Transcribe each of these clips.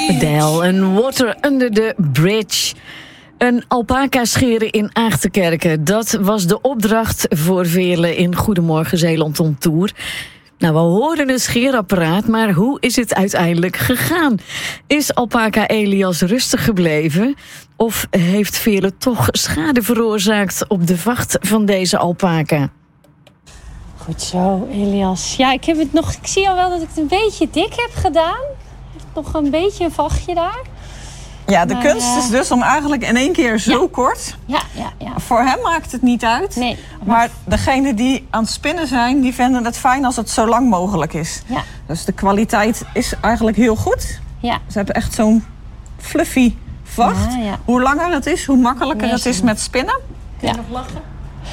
Adele en Water Under the Bridge. Een alpaca scheren in Aagtenkerken. Dat was de opdracht voor velen in Goedemorgen Zeeland on Tour. Nou, we horen een scheerapparaat, maar hoe is het uiteindelijk gegaan? Is alpaca Elias rustig gebleven? Of heeft velen toch schade veroorzaakt op de vacht van deze alpaca? Goed zo, Elias. Ja, ik zie al wel dat ik het een beetje dik heb gedaan. Nog een beetje een vachtje daar. Ja, de kunst is dus om eigenlijk in één keer zo kort. Ja. Voor hem maakt het niet uit. Nee. Maar degenen die aan het spinnen zijn, die vinden het fijn als het zo lang mogelijk is. Ja. Dus de kwaliteit is eigenlijk heel goed. Ja. Ze hebben echt zo'n fluffy vacht. Ja. Hoe langer het is, hoe makkelijker het is met spinnen. Kun je nog lachen?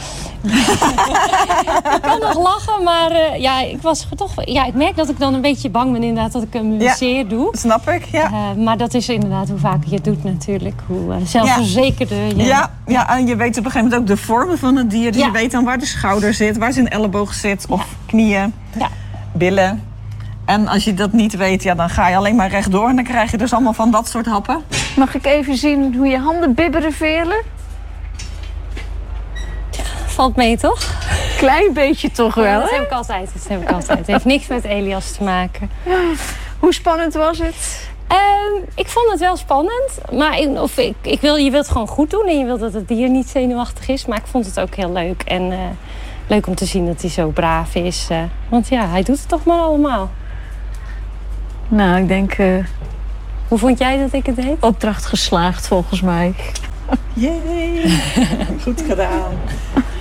Ik kan nog lachen, maar ik merk dat ik dan een beetje bang ben inderdaad dat ik hem zeer doe. Snap ik, ja. Maar dat is inderdaad hoe vaak je het doet natuurlijk. Hoe zelfverzekerder je... Ja, en je weet op een gegeven moment ook de vormen van het dier. Dus je weet dan waar de schouder zit, waar zijn elleboog zit. Of knieën, billen. En als je dat niet weet, dan ga je alleen maar rechtdoor. En dan krijg je dus allemaal van dat soort happen. Mag ik even zien hoe je handen bibberen, velen? Valt mee, toch? Klein beetje toch wel, Dat heb ik altijd. Het heeft niks met Elias te maken. Hoe spannend was het? Ik vond het wel spannend. Maar je wilt het gewoon goed doen. En je wilt dat het dier niet zenuwachtig is. Maar ik vond het ook heel leuk. En leuk om te zien dat hij zo braaf is. Want hij doet het toch maar allemaal. Nou, ik denk... Hoe vond jij dat ik het deed? Opdracht geslaagd, volgens mij. Jee, goed gedaan.